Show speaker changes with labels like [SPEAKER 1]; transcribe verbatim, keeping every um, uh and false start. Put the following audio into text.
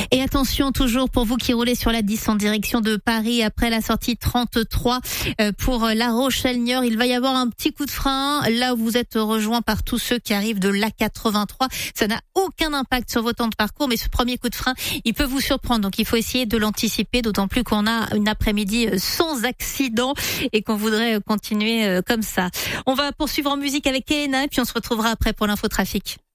[SPEAKER 1] Et attention toujours pour vous qui roulez sur la dix en direction de Paris après la sortie trente-trois euh, pour La Rochelle-Niort, il va y avoir un petit coup de frein là où vous êtes rejoint par tous ceux qui arrivent de l'A quatre-vingt-trois. Ça n'a aucun impact sur vos temps de parcours, mais ce premier coup de frein, il peut vous surprendre. Donc il faut essayer de l'anticiper, d'autant plus qu'on a une après-midi sans accident et qu'on voudrait continuer comme ça. On va poursuivre en musique avec Elena et puis on se retrouvera après pour l'infotrafic.